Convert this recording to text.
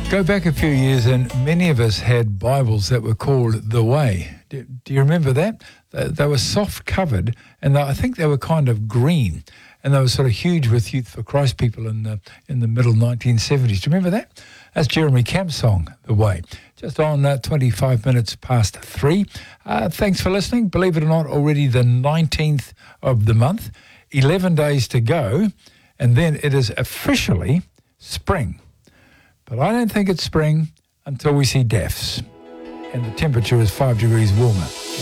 Go back a few years and many of us had Bibles that were called The Way. Do you remember that? They were soft covered and I think they were kind of green and they were sort of huge with Youth for Christ people in the middle 1970s. Do you remember that? That's Jeremy Camp's song, The Way. Just on 25 minutes past 3. Thanks for listening. Believe it or not, already the 19th of the month. 11 days to go and then it is officially spring. But I don't think it's spring until we see daffs and the temperature is 5 degrees warmer.